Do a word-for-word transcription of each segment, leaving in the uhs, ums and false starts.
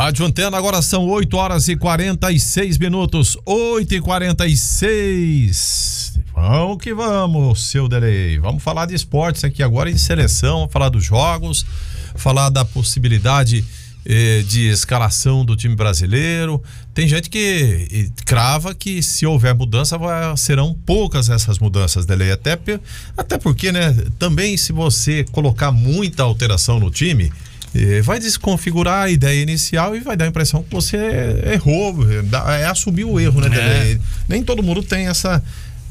Rádio Antena, agora são oito horas e quarenta e seis minutos, oito e quarenta e seis. Vamos que vamos, seu Delei. Vamos falar de esportes aqui agora e de seleção, falar dos jogos, falar da possibilidade eh, de escalação do time brasileiro. Tem gente que eh, crava que se houver mudança vai, serão poucas essas mudanças, Delei. Até, até porque, né, também se você colocar muita alteração no time, vai desconfigurar a ideia inicial e vai dar a impressão que você errou, é assumir o erro, né? É. Nem todo mundo tem essa,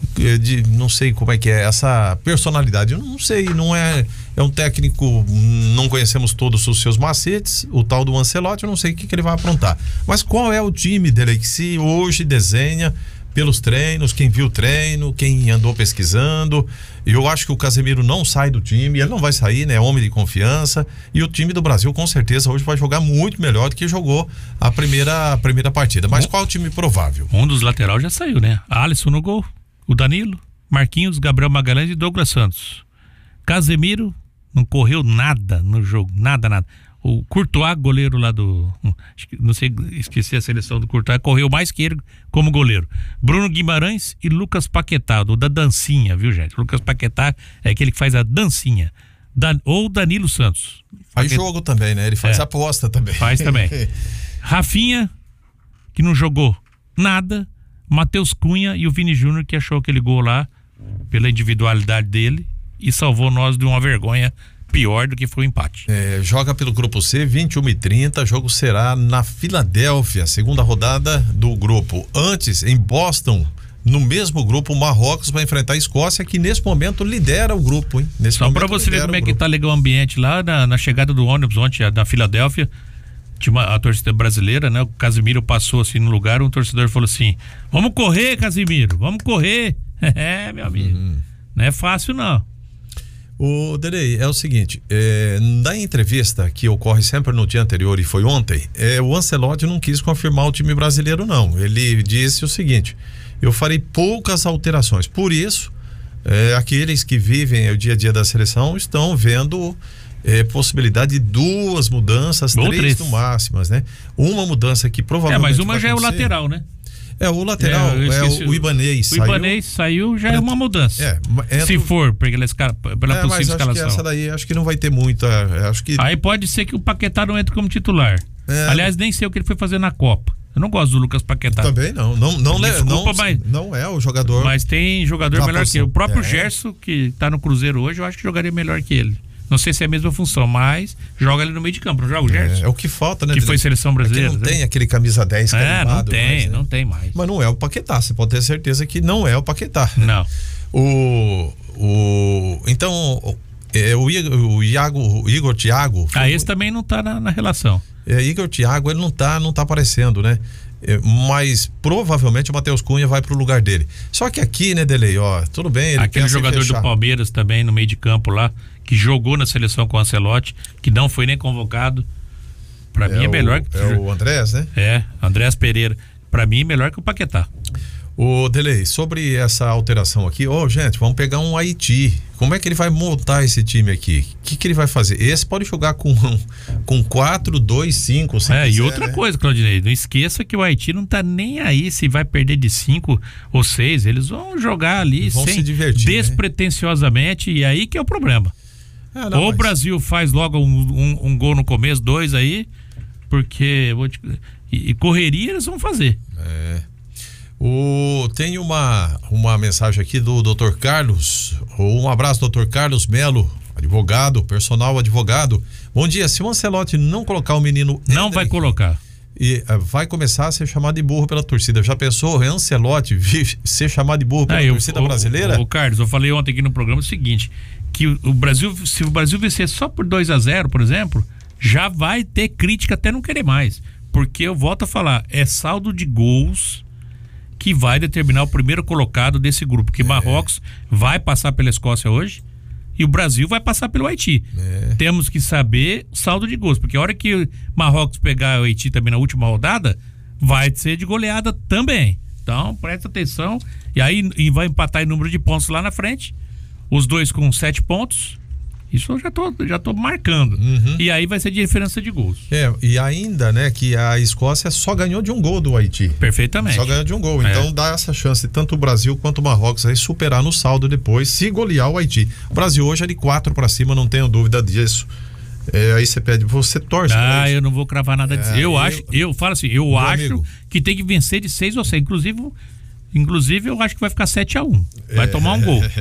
de, não sei como é que é, essa personalidade, eu não sei, não é, é um técnico, não conhecemos todos os seus macetes, o tal do Ancelotti, eu não sei o que, que ele vai aprontar, mas qual é o time dele que se hoje desenha pelos treinos, quem viu o treino, quem andou pesquisando. Eu acho que o Casemiro não sai do time, ele não vai sair, né? É homem de confiança, e o time do Brasil com certeza hoje vai jogar muito melhor do que jogou a primeira, a primeira partida. Mas um, qual é o time provável? Um dos laterais já saiu, né? Alisson no gol, o Danilo, Marquinhos, Gabriel Magalhães e Douglas Santos. Casemiro não correu nada no jogo, nada, nada. O Courtois, goleiro lá do... Não sei, esqueci a seleção do Courtois, correu mais que ele como goleiro. Bruno Guimarães e Lucas Paquetá, do da dancinha, viu, gente? Lucas Paquetá é aquele que faz a dancinha. Dan, ou Danilo Santos. Faz Paquetá. Jogo também, né? Ele faz é, aposta também. Faz também. Rafinha, que não jogou nada. Matheus Cunha e o Vini Júnior, que achou aquele gol lá pela individualidade dele e salvou nós de uma vergonha pior do que foi o empate. É, joga pelo grupo C, vinte e uma e trinta, jogo será na Filadélfia, segunda rodada do grupo. Antes, em Boston, no mesmo grupo, o Marrocos vai enfrentar a Escócia, que nesse momento lidera o grupo, hein? Nesse Só para você ver como é que tá legal o ambiente lá na, na chegada do ônibus ontem na Filadélfia, tinha uma, a torcida brasileira, né? O Casemiro passou assim no lugar, um torcedor falou assim: vamos correr, Casemiro, vamos correr. É, meu amigo, uhum. Não é fácil não. O Delei, é o seguinte, é, na entrevista que ocorre sempre no dia anterior e foi ontem, é, o Ancelotti não quis confirmar o time brasileiro, não. Ele disse o seguinte: eu farei poucas alterações, por isso é, aqueles que vivem o dia a dia da seleção estão vendo é, possibilidade de duas mudanças, três, três no máximo, né? Uma mudança que provavelmente é, mas uma já é o acontecer. lateral, né? É, o lateral, é, é o, o Ibanez o saiu. O Ibanez saiu, já é uma mudança. É, é se do... for, pela, escala, pela é, possível mas escalação. Acho que essa daí, acho que não vai ter muita. Acho que... Aí pode ser que o Paquetá não entre como titular. É. Aliás, nem sei o que ele foi fazer na Copa. Eu não gosto do Lucas Paquetá. Também não. Não, não, Desculpa, não, mas, não é o jogador. Mas tem jogador melhor que ele. O próprio é. Gerson, que tá no Cruzeiro hoje, eu acho que jogaria melhor que ele. Não sei se é a mesma função, mas joga ali no meio de campo, não joga o Gerson? É, é o que falta, né? Que foi seleção brasileira. É que não né? tem aquele camisa dez É, não tem, mais, né? não tem mais. Mas não é o Paquetá, você pode ter certeza que não é o Paquetá. Não. O, o, então, é, o, o, Iago, o Igor Thiago... Ah, esse também não tá na, na relação. É, Igor Thiago, ele não tá, não tá aparecendo, né? É, mas provavelmente o Matheus Cunha vai pro lugar dele. Só que aqui, né, Delei, ó, tudo bem, ele aquele jogador do Palmeiras também no meio de campo lá, que jogou na seleção com o Ancelotti, que não foi nem convocado. Pra é mim é o, melhor que... É o Andrés, né? É, Andrés Pereira. Pra mim é melhor que o Paquetá. Ô, Delei, sobre essa alteração aqui, ó, oh, gente, vamos pegar um Haiti. Como é que ele vai montar esse time aqui? O que, que ele vai fazer? Esse pode jogar com com quatro, dois, cinco, se É, quiser, e outra né? coisa, Claudinei, não esqueça que o Haiti não tá nem aí se vai perder de cinco ou seis, eles vão jogar ali vão sem, se divertir, despretensiosamente, né? E aí que é o problema. Ah, não, ou mas... o Brasil faz logo um, um, um gol no começo, dois aí, porque vou te... e, e correria eles vão fazer. É. O, tem uma, uma mensagem aqui do doutor Carlos. Um abraço, doutor Carlos Melo, advogado, personal advogado. Bom dia, se o Ancelotti não colocar o menino... Não Hendrick, vai colocar. E uh, vai começar a ser chamado de burro pela torcida. Já pensou Ancelotti ser chamado de burro pela é, torcida eu, brasileira? O, o Carlos, eu falei ontem aqui no programa o seguinte, que o, o Brasil, se o Brasil vencer só por dois a zero, por exemplo, já vai ter crítica até não querer mais. Porque eu volto a falar, é saldo de gols que vai determinar o primeiro colocado desse grupo, que é. Marrocos vai passar pela Escócia hoje e o Brasil vai passar pelo Haiti. É. Temos que saber saldo de gols, porque a hora que Marrocos pegar o Haiti também na última rodada, vai ser de goleada também. Então, presta atenção. E aí e vai empatar em número de pontos lá na frente, os dois com sete pontos Isso eu já tô, já tô marcando. Uhum. E aí vai ser diferença de gols. É, e ainda, né, que a Escócia só ganhou de um gol do Haiti. Perfeitamente. Só ganhou de um gol. É. Então dá essa chance, tanto o Brasil quanto o Marrocos, aí superar no saldo depois, se golear o Haiti. O Brasil hoje é de quatro pra cima, não tenho dúvida disso. É, aí você pede, você torce. Ah, eu não vou cravar nada disso. É, eu, eu- acho, eu falo assim, eu acho amigo. que tem que vencer de seis ou seis. Inclusive, inclusive eu acho que vai ficar sete a um. Vai É. tomar um gol.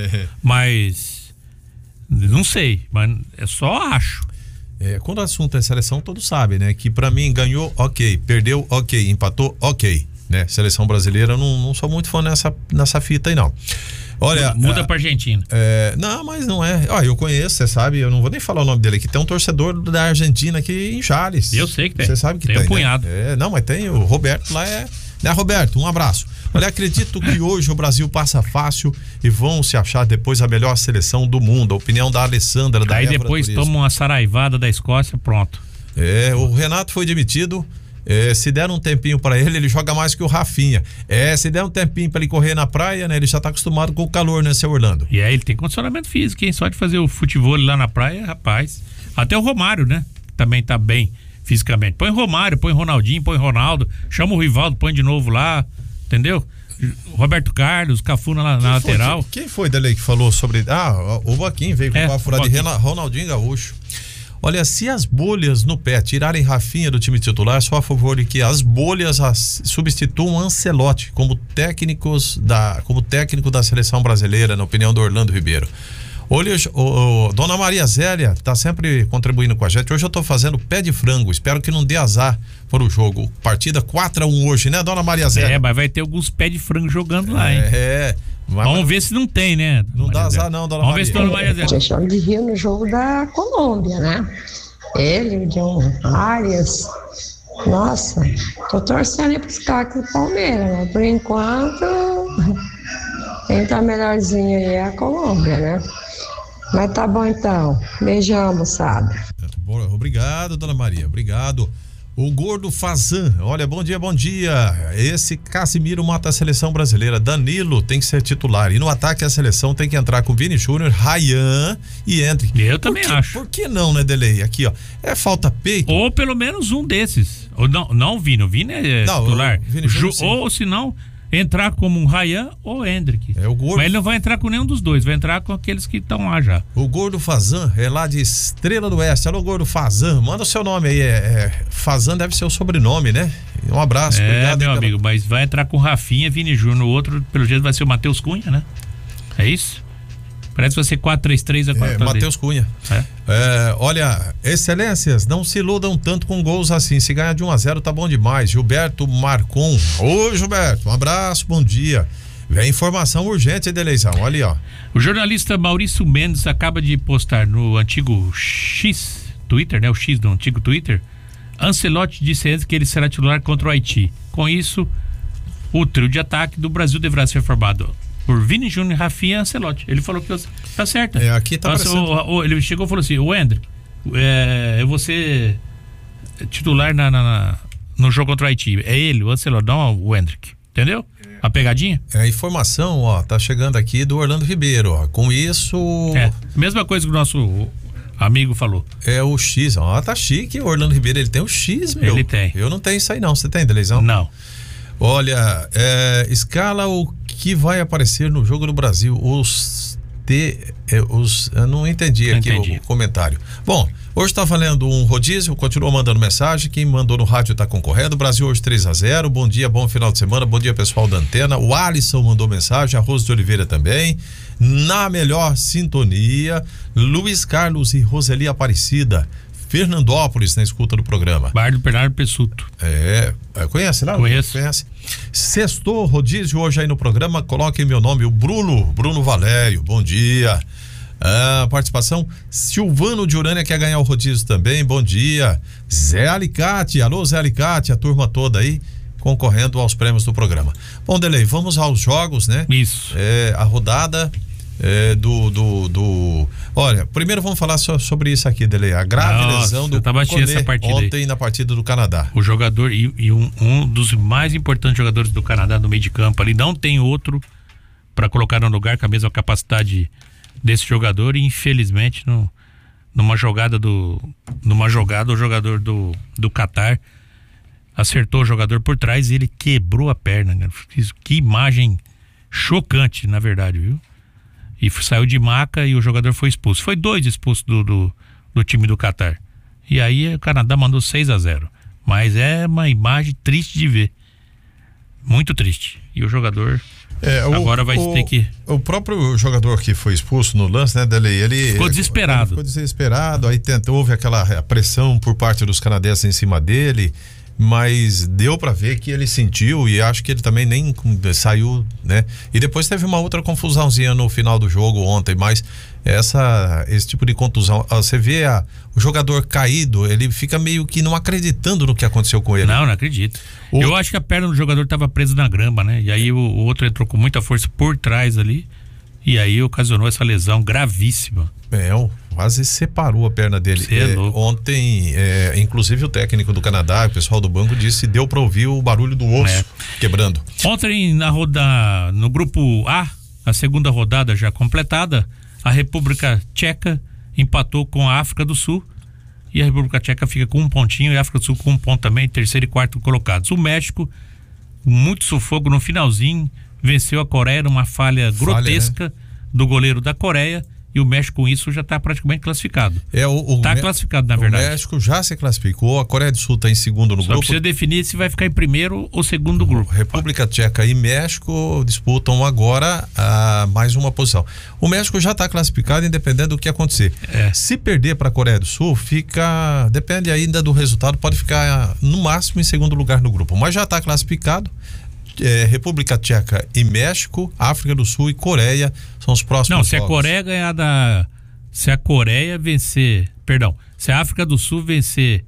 Mas não sei, mas é só acho. É, quando o assunto é seleção, todos sabem, né? Que pra mim ganhou, ok. Perdeu, ok. Empatou, ok. Né? Seleção brasileira, eu não, não sou muito fã nessa, nessa fita aí, não. Olha, Muda a- pra Argentina. É, não, mas não é. Ó, eu conheço, você sabe, eu não vou nem falar o nome dele aqui. Tem um torcedor da Argentina aqui em Jales. Eu sei que tem. Você sabe que Tem tem. um punhado. Né? É, não, mas tem o Roberto lá, é. Né, Roberto, um abraço. Olha, acredito que hoje o Brasil passa fácil e vão se achar depois a melhor seleção do mundo. A opinião da Alessandra, da Aí Évora depois Turismo. toma uma saraivada da Escócia, pronto. É, o Renato foi demitido. É, se der um tempinho pra ele, ele joga mais que o Rafinha. É, se der um tempinho pra ele correr na praia, né? Ele já tá acostumado com o calor, né, seu Orlando? E aí ele tem condicionamento físico, hein? Só de fazer o futebol lá na praia, rapaz. Até o Romário, né? Também tá bem fisicamente. Põe Romário, põe Ronaldinho, põe Ronaldo, chama o Rivaldo, põe de novo lá, entendeu? Roberto Carlos, Cafu na, na Quem lateral. Foi, quem foi dele que falou sobre. Ah, o Joaquim veio com É, o papo furado o de Joaquim. Rena- Ronaldinho Gaúcho. Olha, se as bolhas no pé tirarem Rafinha do time titular, sou a favor de que as bolhas as, substituam Ancelotti como técnicos da, como técnico da seleção brasileira, na opinião do Orlando Ribeiro. Olha, o, o, Dona Maria Zélia tá sempre contribuindo com a gente. Hoje eu tô fazendo pé de frango. Espero que não dê azar para o jogo. Partida quatro a um hoje, né, Dona Maria Zélia? É, mas vai ter alguns pés de frango jogando lá, hein? É. Mas, Vamos ver se não tem, né? Não Maria dá Zé? azar não, Dona Vamos Maria. ver se Dona Maria Zé. Deixou de rir no jogo da Colômbia, né? Ele, o John Arias. Nossa, tô torcendo aí pros caras do Palmeiras, né? Por enquanto, quem tá melhorzinho aí é a Colômbia, né? Mas tá bom então. Beijão, moçada. Obrigado, Dona Maria. Obrigado. O Gordo Fazan, olha, bom dia, bom dia. Esse Casimiro mata a seleção brasileira. Danilo tem que ser titular. E no ataque a seleção tem que entrar com Vini Júnior, Ryan e Hendrick. Eu também Por que, acho. Por que não, né, Delei? Aqui, ó. É falta peito. Ou pelo menos um desses. Ou não, não o Vini. O Vini é Não, titular. o Vini Júnior, Ju- sim. ou se não, entrar como um Ryan ou Hendrick. É o Gordo. Mas ele não vai entrar com nenhum dos dois. Vai entrar com aqueles que estão lá já. O Gordo Fazan é lá de Estrela do Oeste. Alô, Gordo Fazan. Manda o seu nome aí. É, é, Fazan deve ser o sobrenome, né? Um abraço. É, obrigado, meu aí pela- amigo. Mas vai entrar com Rafinha, Vini Júnior. O outro, pelo jeito, vai ser o Matheus Cunha, né? É isso? Parece que vai ser quatro três três a É, quatro Matheus Cunha. É. É, olha, excelências, não se iludam tanto com gols assim. Se ganhar de um a zero tá bom demais. Gilberto Marcon. Ô, Gilberto, um abraço, bom dia. Vem informação urgente da eleição. Olha aí, ó. O jornalista Maurício Mendes acaba de postar no antigo X Twitter, né? O X do antigo Twitter. Ancelotti disse antes que ele será titular contra o Haiti. Com isso, o trio de ataque do Brasil deverá ser formado por Vini Júnior, Rafinha e Ancelotti. Ele falou que tá certo. É, aqui tá Nossa, parecendo- o- o- ele chegou e falou assim: o Ender, é, eu vou ser titular na, na- na- no jogo contra o Haiti. É ele, o Ancelotti, não o Hendrick. Entendeu? A pegadinha? É a informação, ó, tá chegando aqui do Orlando Ribeiro, ó. Com isso, É. Mesma coisa que o nosso amigo falou. é o X. Ó, tá chique o Orlando Ribeiro, ele tem o X, meu. Ele tem. Eu não tenho isso aí não. Você tem, Deleizão? Não. Olha, é, escala o que vai aparecer no jogo do Brasil. Os T. É, os, eu não entendi Não aqui entendi. O, o comentário. Bom, hoje tá valendo um rodízio, continua mandando mensagem. Quem mandou no rádio tá concorrendo. Brasil hoje três a zero. Bom dia, bom final de semana. Bom dia, pessoal da Antena. O Alisson mandou mensagem, a Rose de Oliveira também. Na melhor sintonia, Luiz Carlos e Roseli Aparecida. Fernandópolis na escuta do programa. Bar do Bernardo Pessuto. É, conhece lá? Conheço. Conhece. Sextou rodízio hoje aí no programa, coloquem meu nome, o Bruno, Bruno Valério, bom dia. Ah, participação, Silvano de Urânia quer ganhar o rodízio também, bom dia. Zé Alicate, alô Zé Alicate, a turma toda aí concorrendo aos prêmios do programa. Bom, Delei, vamos aos jogos, né? Isso. É, a rodada é, do, do, do... Olha, primeiro vamos falar so, sobre isso aqui, Delei. A grave Nossa, lesão do eu tava assistindo essa partida aí. ontem na partida do Canadá. O jogador e, e um, um dos mais importantes jogadores do Canadá no meio de campo ali, não tem outro para colocar no lugar com a mesma capacidade desse jogador e infelizmente não, numa jogada do numa jogada o jogador do do Catar acertou o jogador por trás e ele quebrou a perna, cara. Que imagem chocante, na verdade, viu? E saiu de maca e o jogador foi expulso. Foi dois expulsos do, do, do time do Catar. E aí o Canadá mandou seis a zero. Mas é uma imagem triste de ver. Muito triste. E o jogador é, o, agora vai o, ter que... O próprio jogador que foi expulso no lance, né, Delei, ele... Ficou desesperado. Ele ficou desesperado, aí tentou, houve aquela pressão por parte dos canadenses em cima dele, mas deu pra ver que ele sentiu e acho que ele também nem saiu, né? E depois teve uma outra confusãozinha no final do jogo ontem, mas essa, esse tipo de contusão, você vê a, o jogador caído, ele fica meio que não acreditando no que aconteceu com ele. Não, não acredito. O... Eu acho que a perna do jogador estava presa na grama, né? E aí o, o outro entrou com muita força por trás ali e aí ocasionou essa lesão gravíssima. É, quase separou a perna dele. É, é, ontem, é, inclusive o técnico do Canadá, o pessoal do banco disse, deu para ouvir o barulho do osso é. quebrando. Ontem na roda, no grupo A, a segunda rodada já completada, a República Tcheca empatou com a África do Sul e a República Tcheca fica com um pontinho e a África do Sul com um ponto também, terceiro e quarto colocados. O México, muito sufoco no finalzinho, venceu a Coreia numa falha, falha grotesca, né, do goleiro da Coreia. E o México com isso já está praticamente classificado. É, o, Está classificado, na verdade. O México já se classificou, a Coreia do Sul está em segundo no Só grupo. precisa definir se vai ficar em primeiro ou segundo grupo. República Tcheca e México disputam agora a mais uma posição. O México já está classificado, independente do que acontecer. É. Se perder para a Coreia do Sul, fica, depende ainda do resultado, pode ficar no máximo em segundo lugar no grupo, mas já está classificado. É, República Tcheca e México, África do Sul e Coreia são os próximos. Não, se jogos. a Coreia ganhar da, se a Coreia vencer, perdão, se a África do Sul vencer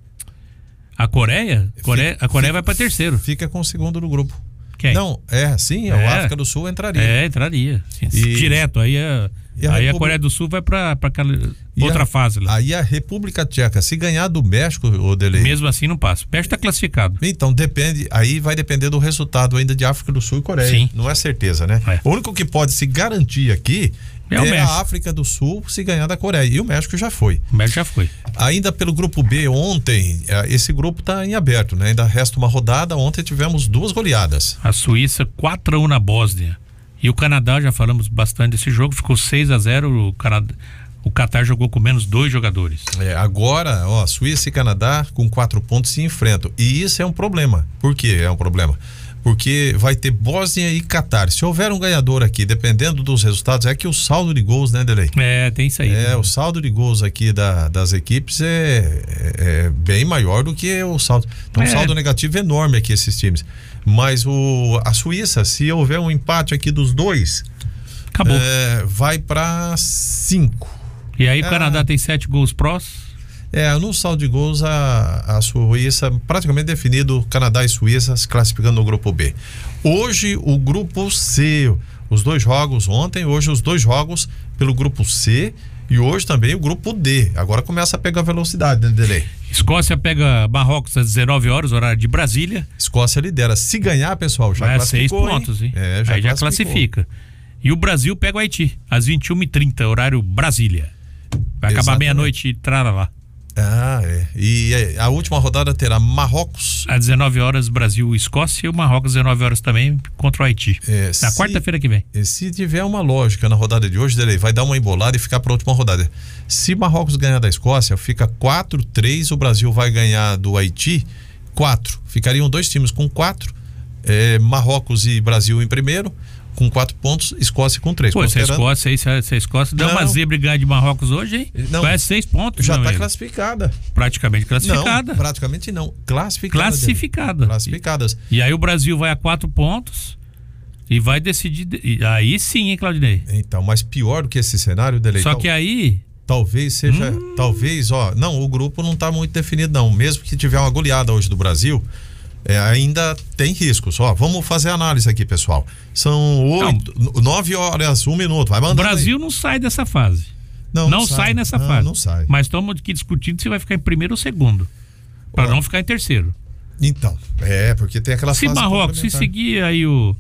a Coreia, Coreia fica, a Coreia fica, vai para terceiro. Fica com o segundo no grupo. Quem? Não, é, sim, é. a África do Sul entraria. É, entraria. Sim, e, direto, aí a, e a, aí República... a Coreia do Sul vai para aquela outra a, fase lá. Aí a República Tcheca, se ganhar do México, o Delei. Mesmo assim não passa. O México está classificado. Então depende, aí vai depender do resultado ainda de África do Sul e Coreia. Sim. Não é certeza, né? É. O único que pode se garantir aqui é, é a África do Sul se ganhar da Coreia. E o México já foi. O México já foi. Ainda pelo grupo B ontem, esse grupo está em aberto, né? Ainda resta uma rodada. Ontem tivemos duas goleadas. A Suíça quatro a um na Bósnia. E o Canadá, já falamos bastante desse jogo, ficou seis a zero. O Canadá, o Catar jogou com menos dois jogadores. É, agora, ó, Suíça e Canadá com quatro pontos se enfrentam. E isso é um problema. Por que é um problema? Porque vai ter Bósnia e Catar. Se houver um ganhador aqui, dependendo dos resultados, é que o saldo de gols, né, Delei? É, tem isso aí. É, né? O saldo de gols aqui da, das equipes é, é, é bem maior do que o saldo. Então, é. um saldo negativo enorme aqui, esses times. Mas o, a Suíça, se houver um empate aqui dos dois, acabou. É, vai para cinco. E aí o é, Canadá tem sete gols prós. É, no saldo de gols, a, a Suíça, praticamente definido, Canadá e Suíça se classificando no grupo B. Hoje, o grupo C, os dois jogos ontem, hoje os dois jogos pelo grupo C e hoje também o grupo D. Agora começa a pegar velocidade, né, Delei? Escócia pega Marrocos às dezenove horas, horário de Brasília. Escócia lidera. Se ganhar, pessoal, já vai classificou. Seis pontos, hein? É, já aí já classifica. E o Brasil pega o Haiti, às vinte e uma e trinta, horário Brasília. Vai acabar meia-noite e trara lá. Ah, é. E a última rodada terá Marrocos. Às dezenove horas, Brasil e Escócia, e o Marrocos às dezenove horas também contra o Haiti. É, na quarta-feira que vem. Se tiver uma lógica na rodada de hoje, Delei, vai dar uma embolada e ficar para a última rodada. Se Marrocos ganhar da Escócia, fica quatro a três, o Brasil vai ganhar do Haiti quatro. Ficariam dois times com quatro, é, Marrocos e Brasil em primeiro, com quatro pontos, Escócia com três. Pô, considerando... se a Escócia, aí, se a, se a Escócia dá uma zebra e ganha de Marrocos hoje, hein? Não, vai seis pontos. Já está classificada. Praticamente classificada. Não, praticamente não. Classificada. Classificada. Classificadas. E, e aí o Brasil vai a quatro pontos e vai decidir. E aí sim, hein, Claudinei? Então, mas pior do que esse cenário, Delei. Só que aí. Talvez seja. Hum... Talvez, ó. Não, o grupo não está muito definido, não. Mesmo que tiver uma goleada hoje do Brasil. É, ainda tem riscos. Ó, vamos fazer a análise aqui, pessoal. São oito, não, nove horas, um minuto. Vai mandando. O Brasil aí. Não sai dessa fase. Não, não, não sai. sai nessa não, fase. Não sai. Mas estamos aqui discutindo se vai ficar em primeiro ou segundo. Para não ficar em terceiro. Então, é, porque tem aquela se fase. Se Marrocos, se seguir aí o,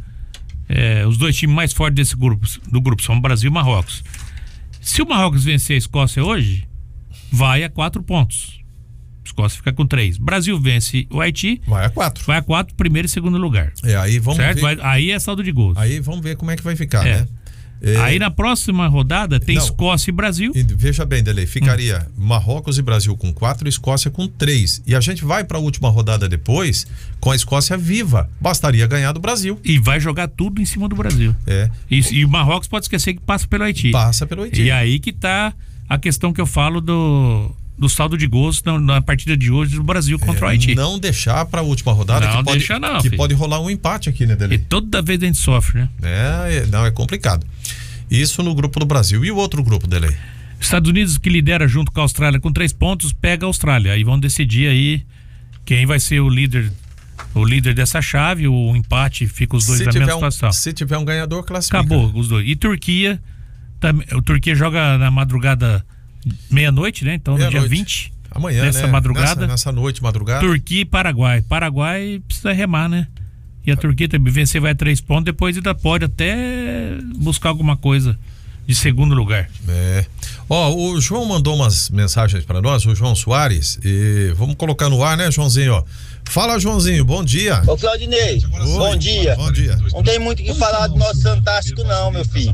é, os dois times mais fortes desse grupo, do grupo são Brasil e Marrocos. Se o Marrocos vencer a Escócia hoje, vai a quatro pontos. Escócia fica com três. Brasil vence o Haiti. Vai a quatro. Vai a quatro, primeiro e segundo lugar. É, aí vamos certo? ver. Vai, aí é saldo de gols. Aí vamos ver como é que vai ficar, é. né? É... Aí na próxima rodada tem Não. Escócia e Brasil. E veja bem, Delei, ficaria hum. Marrocos e Brasil com quatro e Escócia com três. E a gente vai para a última rodada depois com a Escócia viva. Bastaria ganhar do Brasil. E vai jogar tudo em cima do Brasil. É. E, e o Marrocos pode esquecer que passa pelo Haiti. Passa pelo Haiti. E aí que tá a questão que eu falo do... do saldo de gols na, na partida de hoje do Brasil contra é, o Haiti. Não deixar pra última rodada. Não que pode, deixa não, Que filho. pode rolar um empate aqui, né, Dele? E toda vez a gente sofre, né? É, é, não, é complicado. Isso no grupo do Brasil. E o outro grupo, Dele? Estados Unidos, que lidera junto com a Austrália com três pontos, pega a Austrália. Aí vão decidir aí quem vai ser o líder, o líder dessa chave. O empate fica os dois se na mesma um, situação. Se tiver um ganhador, classifica. Acabou os dois. E Turquia, também, o Turquia joga na madrugada meia-noite, né? Então meia no dia noite. vinte. Amanhã, nessa né? madrugada. Nessa, nessa noite, madrugada. Turquia e Paraguai. Paraguai precisa remar, né? E a Turquia também vencer vai a três pontos, depois ainda pode até buscar alguma coisa de segundo lugar. É. Ó, o João mandou umas mensagens para nós, o João Soares, e vamos colocar no ar, né, Joãozinho, ó. Fala, Joãozinho, bom dia. Ô, Claudinei, bom dia. Bom dia. Não tem muito o que falar do nosso Fantástico não, meu filho.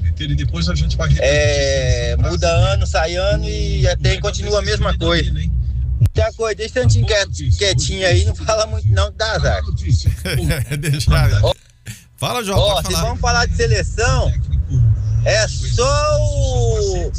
É, muda ano, sai ano e até continua a mesma coisa. Tem a coisa, deixa tantinho quietinho aí, não fala muito não, que dá azar. Deixa. Fala, João, Ó, se vamos falar de seleção, é só o...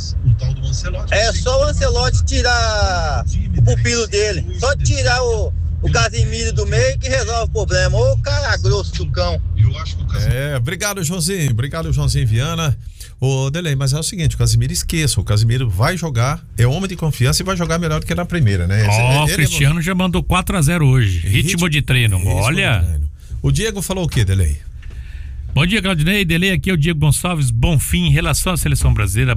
É só o Ancelotti tirar o pupilo dele. Só tirar o, o Casemiro do meio que resolve o problema. Ô, cara grosso do cão. É, obrigado, Joãozinho. Obrigado, Joãozinho Viana. Ô, Delei, mas é o seguinte, o Casemiro esqueça, o Casemiro vai jogar, é homem de confiança e vai jogar melhor do que na primeira, né? Ó, o Cristiano é... já mandou quatro a zero hoje, ritmo, ritmo de treino, ritmo olha. De treino. O Diego falou o quê, Delei? Bom dia, Claudinei, Delei, aqui é o Diego Gonçalves, Bonfim, em relação à seleção brasileira,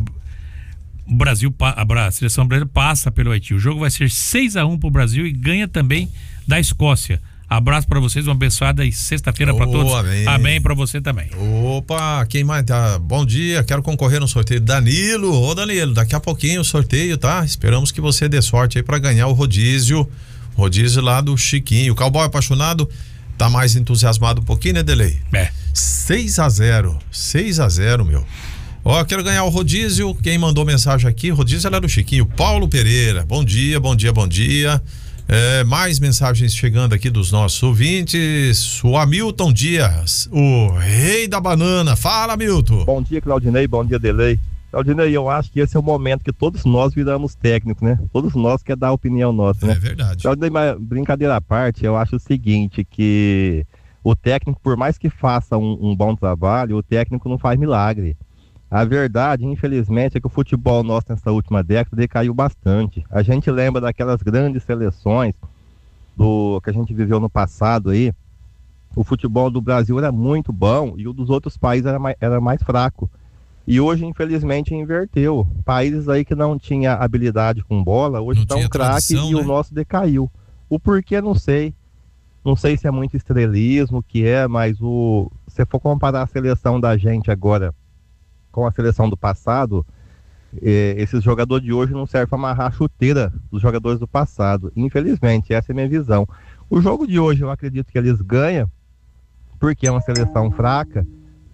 o Brasil, a seleção brasileira passa pelo Haiti, o jogo vai ser seis a um pro Brasil e ganha também da Escócia. Abraço pra vocês, uma abençoada e sexta-feira pra todos. Amém. Amém pra você também. Opa, quem mais tá? Bom dia, quero concorrer no sorteio. Danilo, ô Danilo, daqui a pouquinho o sorteio, tá? Esperamos que você dê sorte aí pra ganhar o rodízio, rodízio lá do Chiquinho. O cowboy apaixonado tá mais entusiasmado um pouquinho, né, Delei? É. seis a zero, seis a zero, meu. Ó, quero ganhar o rodízio, quem mandou mensagem aqui, rodízio era do Chiquinho, Paulo Pereira. Bom dia, bom dia, bom dia. É, mais mensagens chegando aqui dos nossos ouvintes. O Hamilton Dias, o rei da banana. Fala, Hamilton. Bom dia, Claudinei. Bom dia, Delei. Claudinei, eu acho que esse é o momento que todos nós viramos técnicos, né? Todos nós quer dar a opinião nossa, né? É verdade. Claudinei, mas brincadeira à parte, eu acho o seguinte, que o técnico, por mais que faça um, um bom trabalho, o técnico não faz milagre. A verdade, infelizmente, é que o futebol nosso nessa última década decaiu bastante. A gente lembra daquelas grandes seleções do que a gente viveu no passado aí. O futebol do Brasil era muito bom e o dos outros países era mais, era mais fraco. E hoje, infelizmente, inverteu. Países aí que não tinham habilidade com bola, hoje estão craque e né? O nosso decaiu. O porquê, não sei. Não sei se é muito estrelismo, o que é, mas o, se for comparar a seleção da gente agora com a seleção do passado, eh, esses jogadores de hoje não servem para amarrar a chuteira dos jogadores do passado. Infelizmente, essa é a minha visão. O jogo de hoje eu acredito que eles ganham, porque é uma seleção fraca,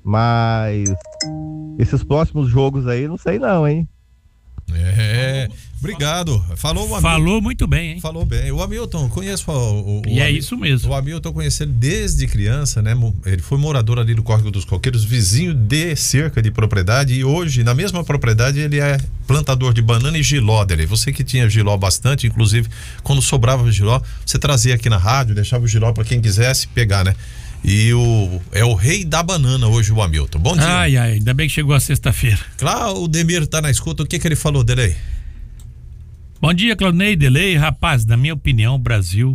mas esses próximos jogos aí, não sei não, hein? É, obrigado. Falou o Hamilton. Falou muito bem, hein? Falou bem. O Hamilton, conheço o, o E o é Hamilton, isso mesmo. O Hamilton eu conheci ele desde criança, né? Ele foi morador ali do Córrego dos Coqueiros, vizinho de cerca de propriedade, e hoje, na mesma propriedade, ele é plantador de banana e giló dele. Você que tinha giló bastante, inclusive, quando sobrava giló, você trazia aqui na rádio, deixava o giló para quem quisesse pegar, né? E o, é o rei da banana hoje, o Hamilton. Bom dia. Ai, ai, ainda bem que chegou a sexta-feira. Claro, o Demir tá na escuta. O que que ele falou, Delei? Bom dia, Claudinei, Delei. Rapaz, na minha opinião, o Brasil,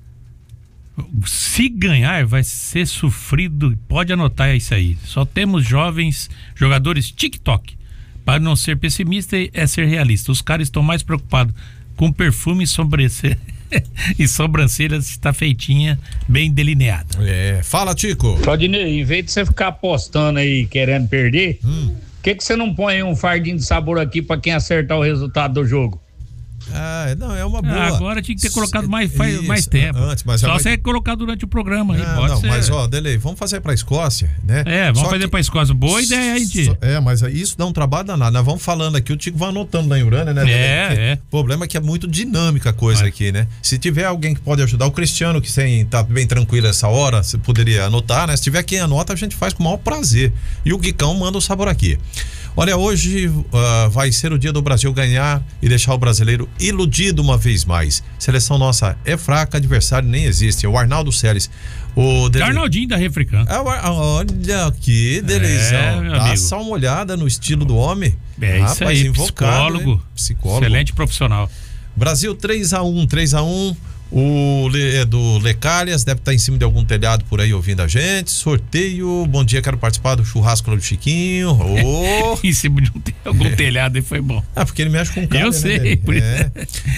se ganhar, vai ser sofrido. Pode anotar isso aí. Só temos jovens jogadores TikTok. Para não ser pessimista, é ser realista. Os caras estão mais preocupados com perfume e sobrancelha. E sobrancelha está feitinha, bem delineada. É, fala, Tico. Claudinei, em vez de você ficar apostando aí, querendo perder, por hum. que que você não põe um fardinho de sabor aqui para quem acertar o resultado do jogo? Ah, não, é uma boa. Ah, agora tinha que ter colocado mais, faz, mais tempo. Antes, mas Só vai... você colocar durante o programa. Aí, não, pode não, ser. mas ó, Delei, vamos fazer pra Escócia, né? É, vamos Só fazer que... pra Escócia. Boa ideia aí, tio. É, mas isso dá um trabalho danado. Nós vamos falando aqui, o Tico vai anotando lá em Urânia, né? É, Delei? é. O problema é que é muito dinâmica a coisa é. aqui, né? Se tiver alguém que pode ajudar, o Cristiano, que sem, tá bem tranquilo essa hora, você poderia anotar, né? Se tiver quem anota, a gente faz com o maior prazer. E o Guicão manda o sabor aqui. Olha, hoje uh, vai ser o dia do Brasil ganhar e deixar o brasileiro iludido uma vez mais. Seleção nossa é fraca, adversário nem existe. É o Arnaldo Seles. O Dele... Arnaldinho da Refrican. É, olha aqui, Delezão. É, Dá amigo. só uma olhada no estilo do homem. É Rapaz, isso aí, invocado, psicólogo, hein? Psicólogo. Excelente profissional. Brasil três a um, três a um. O Le, do Lecalhas deve estar em cima de algum telhado por aí ouvindo a gente. Sorteio, bom dia, quero participar do churrasco do Chiquinho. Oh. Em cima de um, algum é. telhado aí foi bom. Ah, porque ele mexe com carne, Eu né, sei. dele? Por é.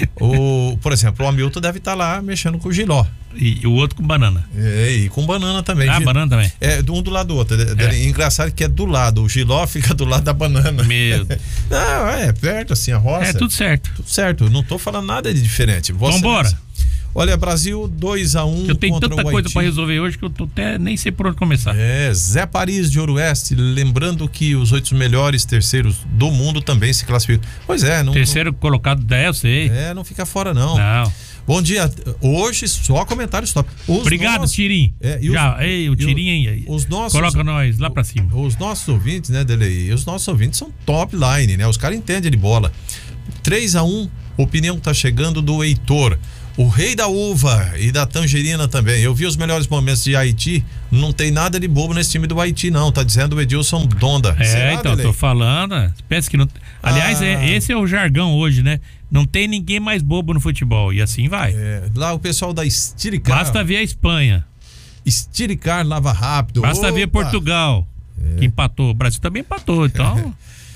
o, por exemplo, o Hamilton deve estar lá mexendo com o Giló. E, e o outro com banana. É, e com banana também. Ah, Gil... banana também. É, um do lado do outro. É. Engraçado que é do lado. O Giló fica do lado da banana. Meu Deus. Não, é perto assim a roça. É tudo certo. Tudo certo. Não tô falando nada de diferente. Vossa Vambora. Excelência. Olha, Brasil dois a um. Eu tenho contra tanta o coisa Haiti. pra resolver hoje que eu tô até nem sei por onde começar. É, Zé Paris de Ouro Oeste, lembrando que os oito melhores terceiros do mundo também se classificam. Pois é, não. Terceiro não, colocado dez, eu sei. É, não fica fora não. Não. Bom dia. Hoje só comentários top. Os Obrigado, nossos... Tirim. É, e Já, os... ei, o Tirim aí. Os nossos... Coloca nós lá pra cima. Os nossos ouvintes, né, Delei? Os nossos ouvintes são top line, né? Os caras entendem de bola. três a um, opinião que tá chegando do Heitor. O rei da uva e da tangerina também. Eu vi os melhores momentos de Haiti. Não tem nada de bobo nesse time do Haiti, não. Tá dizendo o Edilson Donda. É, Será, então, Delei? tô falando. Pensa que não. Aliás, Ah. é, esse é o jargão hoje, né? Não tem ninguém mais bobo no futebol. E assim vai. É, lá o pessoal da Estiricar. Basta ver a Espanha. Estiricar lava rápido. Basta Opa! ver Portugal, É. que empatou. O Brasil também empatou, então.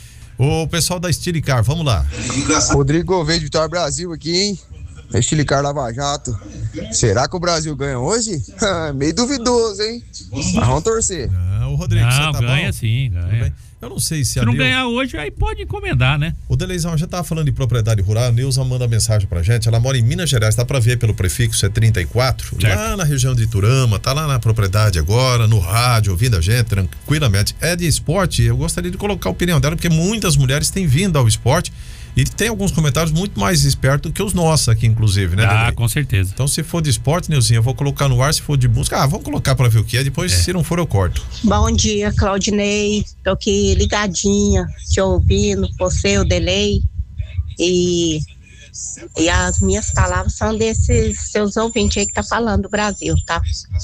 O pessoal da Estiricar, vamos lá. Rodrigo Gouveia de Vitória Brasil aqui, hein? Estilicar Lava Jato. Será que o Brasil ganha hoje? Meio duvidoso, hein? Mas vamos torcer. Não, o Rodrigo, Não, você tá ganha bom? sim, Tudo ganha. bem? Eu não sei se, Se a não Neu... ganhar hoje, aí pode encomendar, né? O Deleizão já tava falando de propriedade rural. A Neuza manda mensagem pra gente. Ela mora em Minas Gerais, dá pra ver pelo prefixo, é trinta e quatro. Certo. Lá na região de Iturama, tá lá na propriedade agora, no rádio, ouvindo a gente tranquilamente. É de esporte, eu gostaria de colocar a opinião dela, porque muitas mulheres têm vindo ao esporte e tem alguns comentários muito mais espertos que os nossos aqui, inclusive, né, Ah, Delei? com certeza. Então, se for de esporte, Neuzinha, eu vou colocar no ar. Se for de música, ah, vamos colocar pra ver o que é. Depois, É. se não for, eu corto. Bom dia, Claudinei. Tô aqui ligadinha, te ouvindo, você, o Delay. E, e as minhas palavras são desses seus ouvintes aí que tá falando do Brasil, tá?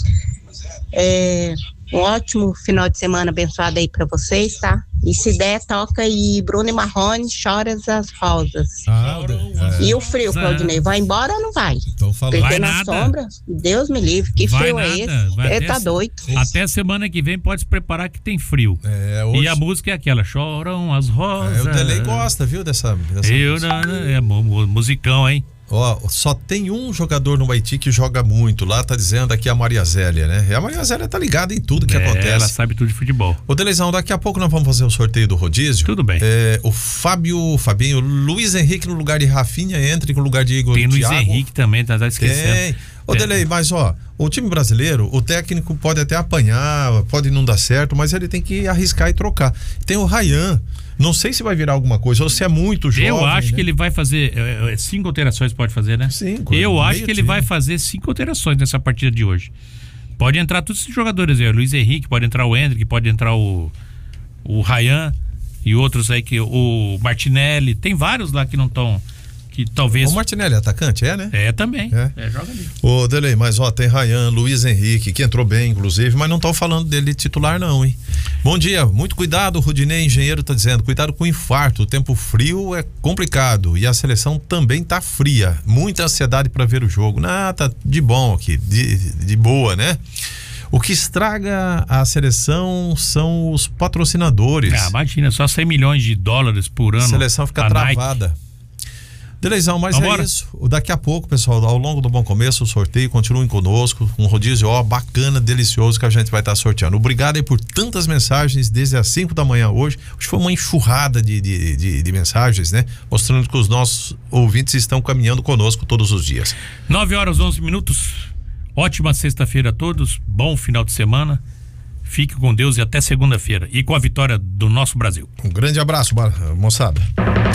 É, um ótimo final de semana abençoado aí pra vocês, tá? E se der, toca aí Bruno e Marrone, Choras as Rosas. Ah, é. E o frio, Claudinei, vai embora ou não vai? Então, falando. Porque Vai na nada. sombra, Deus me livre, que Vai frio nada, é esse? vai Ele até tá se- doido. Até semana que vem pode se preparar que tem frio. É, hoje... E a música é aquela, choram as rosas. É, o Delei gosta, viu, dessa, dessa Eu música. não, não, é mu- mu- musicão, hein? Ó, só tem um jogador no Haiti que joga muito. Lá tá dizendo aqui a Maria Zélia, né? E a Maria Zélia tá ligada em tudo que É, acontece. ela sabe tudo de futebol. Ô, Deleizão, daqui a pouco nós vamos fazer o sorteio do rodízio. Tudo bem. É, o Fábio, Fabinho, Luiz Henrique no lugar de Rafinha, entra no lugar de Igor Tem Luiz Thiago. Henrique também, tá, tá esquecendo. Tem. Ô, É. Delei, mas ó, o time brasileiro, o técnico pode até apanhar, pode não dar certo, mas ele tem que arriscar e trocar. Tem o Ryan, não sei se vai virar alguma coisa, ou se é muito jovem. Eu acho né? que ele vai fazer é, é, cinco alterações, pode fazer, né? Cinco, Eu meio acho que ele time. vai fazer cinco alterações nessa partida de hoje. Pode entrar todos esses jogadores aí, o Luiz Henrique, pode entrar o Hendrick, pode entrar o o Ryan e outros aí que o Martinelli, tem vários lá que não estão, que talvez O Martinelli é atacante, é, né? é também. É. É, joga ali. Ô, Delei, mas ó, tem Ryan, Luiz Henrique, que entrou bem, inclusive, mas não tô falando dele titular, não, hein? Bom dia, muito cuidado, o Rudinei Engenheiro tá dizendo, cuidado com o infarto, o tempo frio é complicado e a seleção também tá fria, muita ansiedade pra ver o jogo. Ah, tá de bom aqui, de, de boa, né? O que estraga a seleção são os patrocinadores. Ah, imagina, só cem milhões de dólares por ano. A seleção fica a Nike. travada. Deleizão, mas Vambora? é isso. Daqui a pouco, pessoal, ao longo do Bom Começo, o sorteio, continuem conosco. Um rodízio, ó, bacana, delicioso que a gente vai estar sorteando. Obrigado aí por tantas mensagens desde as cinco da manhã hoje. Hoje foi uma enxurrada de, de, de, de mensagens, né? Mostrando que os nossos ouvintes estão caminhando conosco todos os dias. nove horas, onze minutos. Ótima sexta-feira a todos. Bom final de semana. Fique com Deus e até segunda-feira. E com a vitória do nosso Brasil. Um grande abraço, moçada.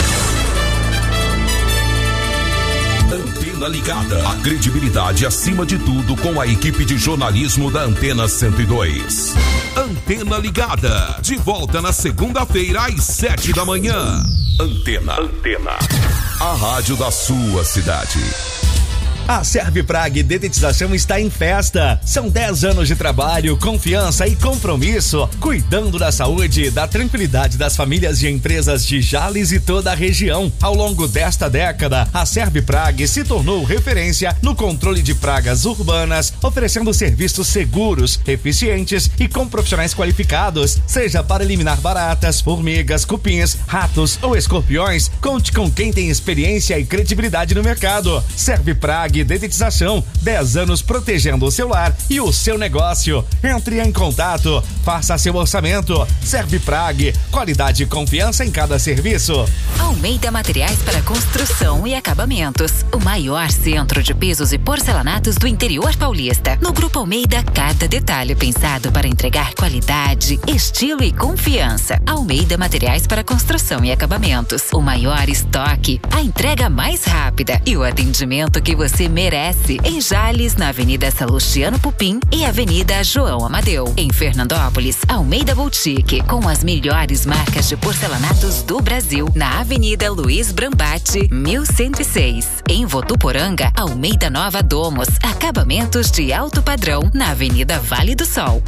Antena Ligada. A credibilidade acima de tudo com a equipe de jornalismo da Antena cento e dois. Antena Ligada. De volta na segunda-feira às sete da manhã. Antena. Antena. A rádio da sua cidade. A Serviprag Dedetização está em festa. São dez anos de trabalho, confiança e compromisso, cuidando da saúde e da tranquilidade das famílias e empresas de Jales e toda a região. Ao longo desta década, a Serviprag se tornou referência no controle de pragas urbanas, oferecendo serviços seguros, eficientes e com profissionais qualificados, seja para eliminar baratas, formigas, cupins, ratos ou escorpiões. Conte com quem tem experiência e credibilidade no mercado. Serviprag Dedetização, dez anos protegendo o seu lar e o seu negócio. Entre em contato, faça seu orçamento. Serviprag, qualidade e confiança em cada serviço. Almeida Materiais para Construção e Acabamentos, o maior centro de pisos e porcelanatos do interior paulista. No Grupo Almeida, cada detalhe pensado para entregar qualidade, estilo e confiança. Almeida Materiais para Construção e Acabamentos, o maior estoque, a entrega mais rápida e o atendimento que você merece. Em Jales, na Avenida Salustiano Pupim e Avenida João Amadeu. Em Fernandópolis, Almeida Boutique, com as melhores marcas de porcelanatos do Brasil, na Avenida Luiz Brambati, mil cento e seis. Em Votuporanga, Almeida Nova Domos, acabamentos de alto padrão, na Avenida Vale do Sol.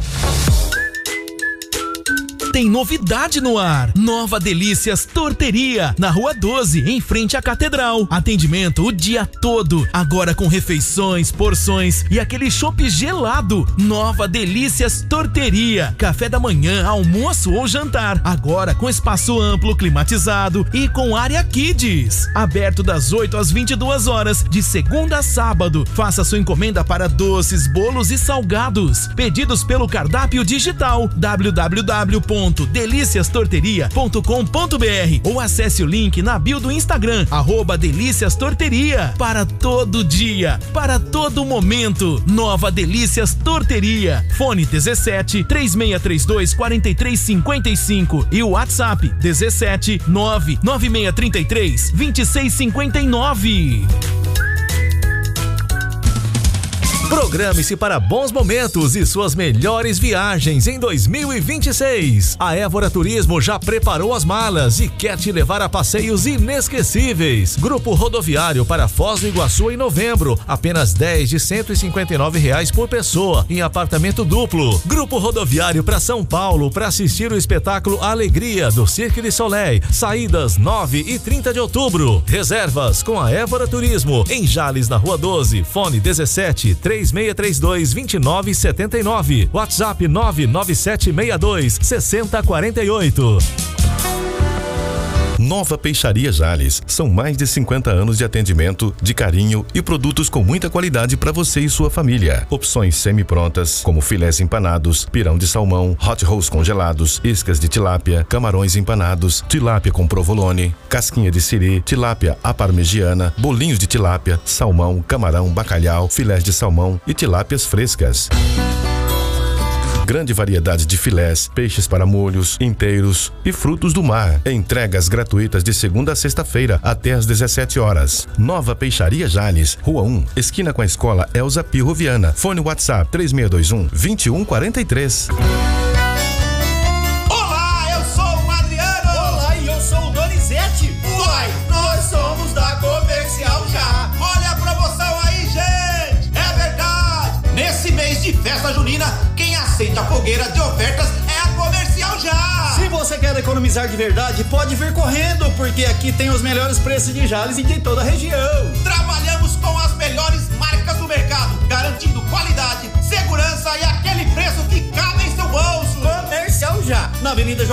Tem novidade no ar. Nova Delícias Torteria, na Rua doze, em frente à Catedral. Atendimento o dia todo, agora com refeições, porções e aquele chopp gelado. Nova Delícias Torteria, café da manhã, almoço ou jantar, agora com espaço amplo, climatizado e com área Kids. Aberto das oito às vinte e duas horas, de segunda a sábado. Faça sua encomenda para doces, bolos e salgados. Pedidos pelo cardápio digital w w w ponto delícias torteria ponto com ponto b r ou acesse o link na bio do Instagram, arroba Delícias Torteria. Para todo dia, para todo momento, Nova Delícias Torteria. Fone dezessete, três seis três dois, quatro três cinco cinco e o WhatsApp dezessete, nove nove seis três três, dois seis cinco nove. Programe-se para bons momentos e suas melhores viagens em dois mil e vinte e seis. A Évora Turismo já preparou as malas e quer te levar a passeios inesquecíveis. Grupo rodoviário para Foz do Iguaçu em novembro, apenas dez de cento e cinquenta e nove reais por pessoa em apartamento duplo. Grupo rodoviário para São Paulo para assistir o espetáculo Alegria do Cirque du Soleil, saídas nove e trinta de outubro. Reservas com a Évora Turismo em Jales, na Rua doze, fone dezessete, três seis três dois, dois nove sete nove, WhatsApp nove nove sete seis dois, seis zero quatro oito. Nova Peixaria Jales. São mais de cinquenta anos de atendimento, de carinho e produtos com muita qualidade para você e sua família. Opções semi-prontas, como filés empanados, pirão de salmão, hot rolls congelados, iscas de tilápia, camarões empanados, tilápia com provolone, casquinha de siri, tilápia à parmegiana, bolinhos de tilápia, salmão, camarão, bacalhau, filés de salmão e tilápias frescas. Grande variedade de filés, peixes para molhos, inteiros e frutos do mar. Entregas gratuitas de segunda a sexta-feira até às dezessete horas. Nova Peixaria Jales, Rua um, esquina com a Escola Elza Pirro Viana. Fone WhatsApp três seis dois um, dois um quatro três. Olá, eu sou o Adriano. Olá, e eu sou o Donizete. Uai, nós somos da Comercial Já. Olha a promoção aí, gente. É verdade. Nesse mês de festa junina, quem aceita a fogueira de ofertas é a Comercial Já. Se você quer economizar de verdade, pode vir correndo, porque aqui tem os melhores preços de Jales e de toda a região.